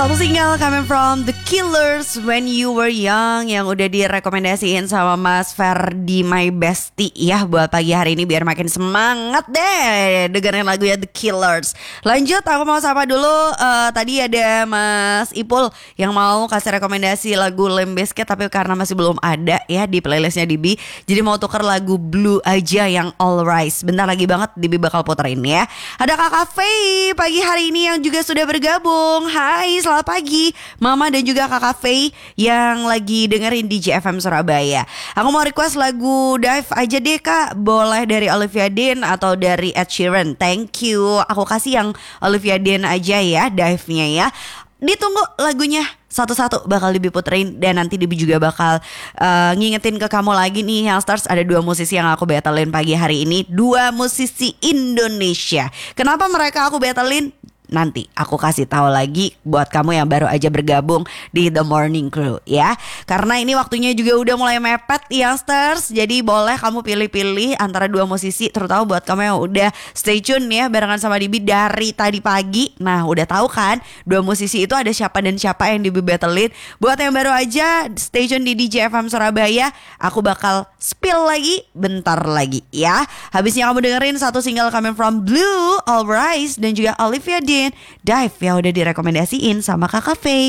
Satu single coming from The Killers, When You Were Young, yang udah direkomendasiin sama Mas Ferdi My Bestie ya buat pagi hari ini biar makin semangat deh dengerin lagunya The Killers. Lanjut, aku mau sapa dulu. Tadi ada Mas Ipul yang mau kasih rekomendasi lagu Limp Bizkit, tapi karena masih belum ada ya di playlistnya Dibi, jadi mau tuker lagu Blue aja yang All Rise. Bentar lagi banget Dibi bakal puterin ya. Ada Kakak Faye pagi hari ini yang juga sudah bergabung. Hai, selamat pagi Mama dan juga Kakak Faye yang lagi dengerin di JFM Surabaya. Aku mau request lagu Dive aja deh Kak. Boleh dari Olivia Dean atau dari Ed Sheeran. Thank you. Aku kasih yang Olivia Dean aja ya, Dive-nya ya. Ditunggu lagunya satu-satu bakal Dibi puterin. Dan nanti Dibi juga bakal ngingetin ke kamu lagi nih Youngsters, ada dua musisi yang aku battlein pagi hari ini. Dua musisi Indonesia. Kenapa mereka aku battlein? Nanti aku kasih tahu lagi buat kamu yang baru aja bergabung di The Morning Crew ya. Karena ini waktunya juga udah mulai mepet Youngsters. Jadi boleh kamu pilih-pilih antara dua musisi, terutama buat kamu yang udah stay tune ya barengan sama Dibi dari tadi pagi. Nah udah tahu kan dua musisi itu ada siapa dan siapa yang Dibi battlein. Buat yang baru aja stay tune di DJ FM Surabaya, aku bakal spill lagi bentar lagi ya. Habisnya kamu dengerin satu single coming from Blue, All Rise, dan juga Olivia Dean, Dive yang udah direkomendasiin sama Kakak Faye.